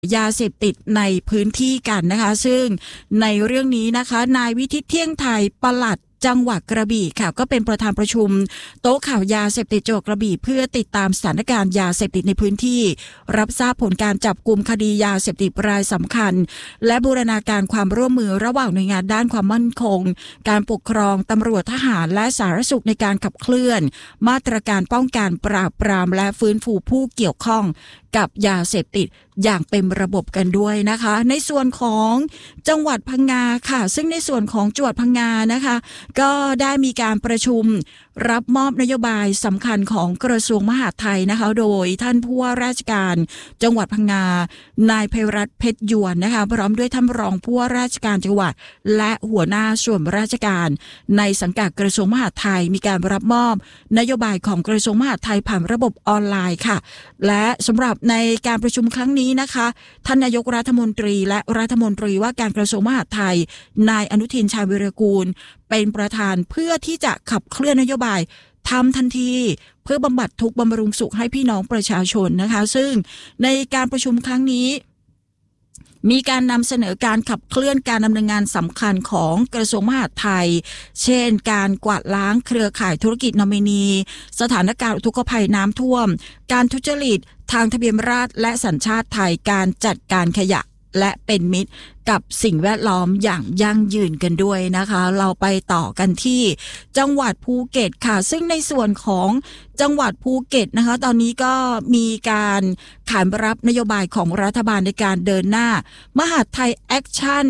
ยาเสพติดในพื้นที่กันนะคะซึ่งในเรื่องนี้นะคะนายวิทิตเที่ยงไทยปลัดจังหวัดกระบี่ค่ะก็เป็นประธานประชุมโต๊ะข่าวยาเสพติดจังหวัดกระบี่เพื่อติดตามสถานการณ์ยาเสพติดในพื้นที่รับทราบผลการจับกุมคดียาเสพติดรายสำคัญและบูรณาการความร่วมมือระหว่างหน่วยงานด้านความมั่นคงการปกครองตำรวจทหารและสาธารณสุขในการขับเคลื่อนมาตรการป้องกันปราบปรามและฟื้นฟูผู้เกี่ยวข้องกับยาเสพติดอย่างเป็นระบบกันด้วยนะคะในส่วนของจังหวัดพังงาค่ะซึ่งในส่วนของจังหวัดพังงานะคะก็ได้มีการประชุมรับมอบนโยบายสำคัญของกระทรวงมหาดไทยนะคะโดยท่านผู้ว่าราชการจังหวัดพังงานายไพรัตน์เพชรยวนนะคะพร้อมด้วยท่านรองผู้ว่าราชการจังหวัดและหัวหน้าส่วนราชการในสังกัดกระทรวงมหาดไทยมีการรับมอบนโยบายของกระทรวงมหาดไทยผ่านระบบออนไลน์ค่ะและสำหรับในการประชุมครั้งนี้นะคะท่านนายกรัฐมนตรีและรัฐมนตรีว่าการกระทรวงมหาดไทยนายอนุทินชาญวิรากูลเป็นประธานเพื่อที่จะขับเคลื่อนนโยบายทำทันทีเพื่อบำบัดทุกข์บำรุงสุขให้พี่น้องประชาชนนะคะซึ่งในการประชุมครั้งนี้มีการนำเสนอการขับเคลื่อนการดำเนินงานสำคัญของกระทรวงมหาดไทยเช่นการกวาดล้างเครือข่ายธุรกิจนอมินีสถานการณ์อุทกภัยน้ำท่วมการทุจริตทางทะเบียนราษฎร์และสัญชาติไทยการจัดการขยะและเป็นมิตรกับสิ่งแวดล้อมอย่างยั่งยืนกันด้วยนะคะเราไปต่อกันที่จังหวัดภูเก็ตค่ะซึ่งในส่วนของจังหวัดภูเก็ตนะคะตอนนี้ก็มีการขานรับนโยบายของรัฐบาลในการเดินหน้ามหาดไทยแอคชั่น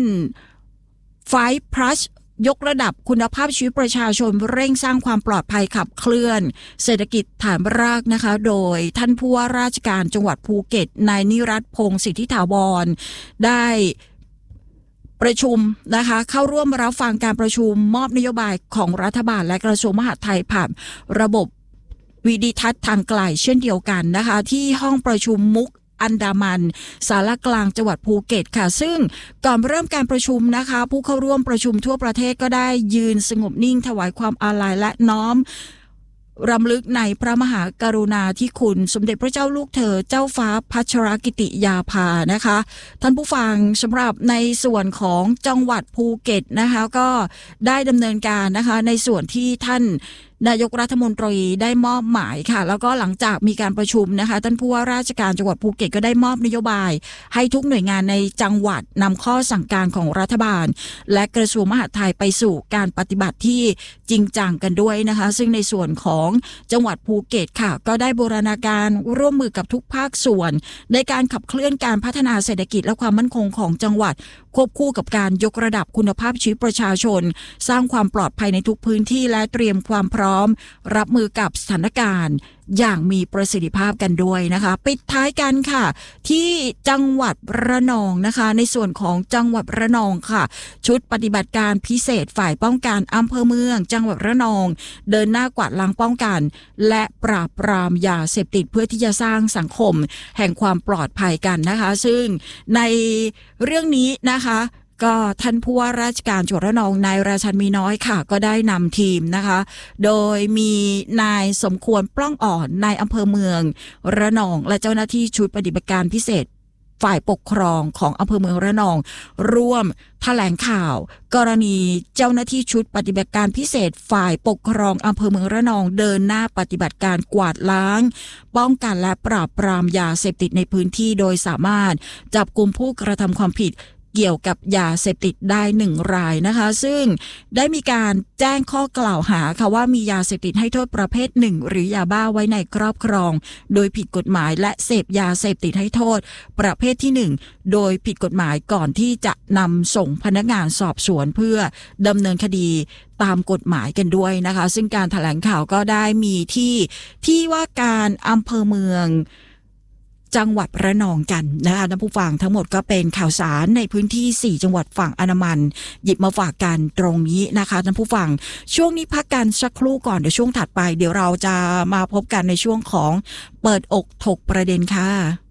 5 plusยกระดับคุณภาพชีวิตประชาชนเร่งสร้างความปลอดภัยขับเคลื่อนเศรษฐกิจฐานรากนะคะโดยท่านผู้ว่าราชการจังหวัดภูเก็ตนายนิรัตน์พงษ์สิทธิถาวรได้ประชุมนะคะเข้าร่วมรับฟังการประชุมมอบนโยบายของรัฐบาลและกระทรวงมหาดไทยผ่านระบบวิดิทัศน์ทางไกลเช่นเดียวกันนะคะที่ห้องประชุมมุกอันดามันศาลากลางจังหวัดภูเก็ตค่ะซึ่งก่อนเริ่มการประชุมนะคะผู้เข้าร่วมประชุมทั่วประเทศก็ได้ยืนสงบนิ่งถวายความอาลัยและน้อมรำลึกในพระมหากรุณาธิคุณสมเด็จพระเจ้าลูกเธอเจ้าฟ้าพัชรกิติยาภานะคะท่านผู้ฟังสำหรับในส่วนของจังหวัดภูเก็ตนะคะก็ได้ดำเนินการนะคะในส่วนที่ท่านนายกรัฐมนตรีได้มอบหมายค่ะแล้วก็หลังจากมีการประชุมนะคะท่านผู้ว่าราชการจังหวัดภูเก็ตก็ได้มอบนโยบายให้ทุกหน่วยงานในจังหวัดนำข้อสั่งการของรัฐบาลและกระทรวงมหาดไทยไปสู่การปฏิบัติที่จริงจังกันด้วยนะคะซึ่งในส่วนของจังหวัดภูเก็ตค่ะก็ได้บูรณาการร่วมมือกับทุกภาคส่วนในการขับเคลื่อนการพัฒนาเศรษฐกิจและความมั่นคงของจังหวัดควบคู่กับการยกระดับคุณภาพชีวิตประชาชนสร้างความปลอดภัยในทุกพื้นที่และเตรียมความพร้อมรับมือกับสถานการณ์อย่างมีประสิทธิภาพกันด้วยนะคะปิดท้ายกันค่ะที่จังหวัดระนองนะคะในส่วนของจังหวัดระนองค่ะชุดปฏิบัติการพิเศษฝ่ายป้องกันอำเภอเมืองจังหวัดระนองเดินหน้ากวาดล้างป้องกันและปราบปรามยาเสพติดเพื่อที่จะสร้างสังคมแห่งความปลอดภัยกันนะคะซึ่งในเรื่องนี้นะคะก็ท่านผู้ว่าราชการจังหวัดระนองนายราชันมีน้อยค่ะก็ได้นำทีมนะคะโดยมีนายสมควรปล้องอ่อนนายอำเภอเมืองระนองและเจ้าหน้าที่ชุดปฏิบัติการพิเศษฝ่ายปกครองของอำเภอเมืองระนองร่วมแถลงข่าวกรณีเจ้าหน้าที่ชุดปฏิบัติการพิเศษฝ่ายปกครองอำเภอเมืองระนองเดินหน้าปฏิบัติการกวาดล้างป้องกันและปราบปรามยาเสพติดในพื้นที่โดยสามารถจับกุมผู้กระทำความผิดเกี่ยวกับยาเสพติดได้1 รายนะคะซึ่งได้มีการแจ้งข้อกล่าวหาค่ะว่ามียาเสพติดให้โทษประเภท1หรือยาบ้าไว้ในครอบครองโดยผิดกฎหมายและเสพยาเสพติดให้โทษประเภทที่1โดยผิดกฎหมายก่อนที่จะนำส่งพนักงานสอบสวนเพื่อดำเนินคดีตามกฎหมายกันด้วยนะคะซึ่งการแถลงข่าวก็ได้มีที่ว่าการอำเภอเมืองจังหวัดระนองกันนะคะท่านผู้ฟังทั้งหมดก็เป็นข่าวสารในพื้นที่4จังหวัดฝั่งอันดามันหยิบมาฝากกันตรงนี้นะคะท่านผู้ฟังช่วงนี้พักกันสักครู่ก่อนเดี๋ยวช่วงถัดไปเดี๋ยวเราจะมาพบกันในช่วงของเปิดอกถกประเด็นค่ะ